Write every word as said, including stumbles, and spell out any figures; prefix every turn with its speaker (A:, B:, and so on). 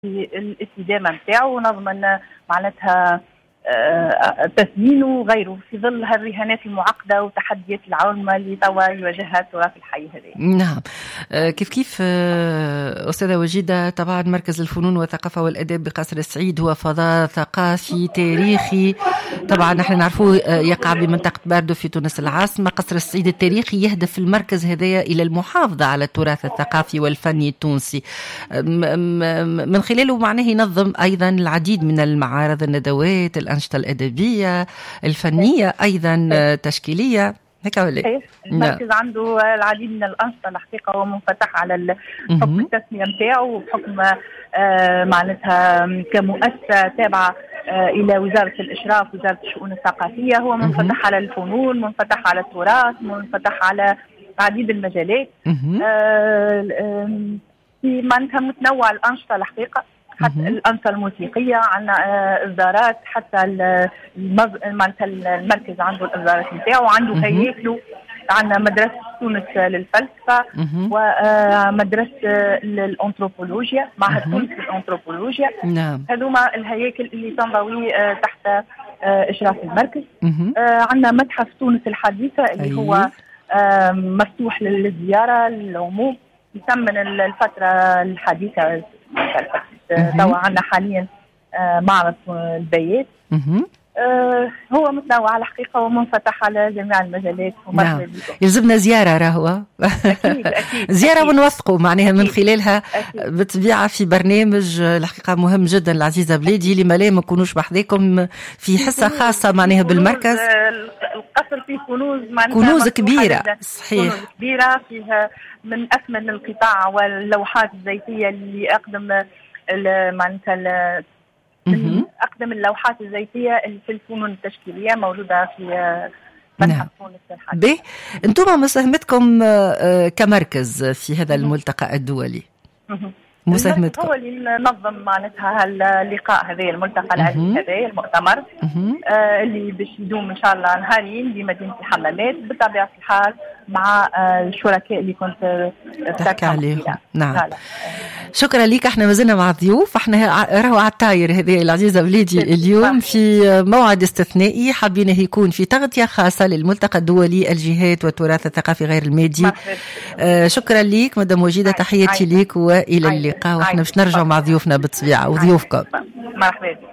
A: الاستدامة نتاعو ونضمن معناتها تثمينه وغيره في ظل هالرهانات المعقدة وتحديات العامة اللي توا يواجهها التراث الحي هذا.
B: نعم، كيف كيف أستاذة وجيدة، طبعا مركز الفنون والثقافة والأداب بقصر السعيد هو فضاء ثقافي تاريخي، طبعا نحن نعرفوه يقع بمنطقة باردو في تونس العاصمة. قصر السعيد التاريخي يهدف المركز هذايا إلى المحافظة على التراث الثقافي والفني التونسي، من خلاله معناه ينظم أيضا العديد من المعارض، الندوات، الأنشطة الأدبية الفنية أيضا تشكيلية هكا ولا؟
A: المركز نعم. عنده العديد من الأنشطة الحقيقة، ومنفتح على حكم التسمية نتاعو وبحكم آه معناتها كمؤسسة تابعة آه إلى وزارة الإشراف وزارة الشؤون الثقافية. هو منفتح على الفنون، منفتح على التراث، منفتح على عديد المجالات، آه في معناتها متنوع الأنشطة الحقيقة، حتى الأنشطة الموسيقية عندنا إصدارات، حتى معناتها المركز عنده الإصدارات نتاعو، عنده هياكله، عندنا مدرسة تونس للفلسفة ومدرسة الأنثروبولوجيا، معهد تونس للأنثروبولوجيا.
B: نعم.
A: هذوما الهياكل اللي تنضوي تحت إشراف المركز. عندنا متحف تونس الحديثة اللي أيه. هو مفتوح للزيارة للعموم، يثمن الفترة الحديثة. توا عندنا حاليا معرض البيات، آه هو متنوع الحقيقة ومنفتح على جميع المجالات.
B: نعم. يلزمنا زيارة راهو
A: أكيد أكيد
B: زيارة ونوثقوا معناها من خلالها بطبيعة في برنامج الحقيقة مهم جدا. العزيزة بلادي، لما لا ما نكونوش بحذاكم في حصة خاصة معناها بالمركز.
A: القصر فيه كنوز معناها
B: كنوز كبيرة، صحيح،
A: كنوز كبيرة فيها من أثمن القطاع واللوحات الزيتية اللي أقدم معناتها أقدم اللوحات الزيتية في الفنون التشكيلية موجودة في متحف تونس الحديثة.
B: به انتم مساهمتكم كمركز في هذا الملتقى الدولي، مساهمتكم
A: هو اللي نظم معناتها اللقاء هذا، الملتقى العلمي هذا المؤتمر آه اللي باش يدوم ان شاء الله نهارين بمدينة الحمامات بطبيعة الحال مع آه الشركاء اللي كنت
B: تحكي عليهم. نعم. لا لا. شكرا لك. احنا ما زلنا مع الضيوف، احنا راهو على الطاير هذه العزيزة بلادي اليوم في موعد استثنائي حابين يكون في تغطية خاصة للملتقى الدولي الجهات والتراث الثقافي غير المادي. آه شكرا لك مدام وجيدة، تحياتي لك والى اللقاء، واحنا باش نرجع مع ضيوفنا بالطبيعة وضيوفكم.
A: مرحبا.